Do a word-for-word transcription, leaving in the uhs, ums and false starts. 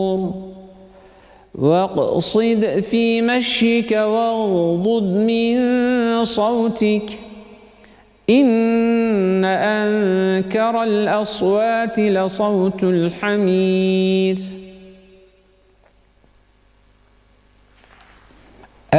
واقصد في مشيك واغضض من صوتك إن أنكر الأصوات لصوت الحمير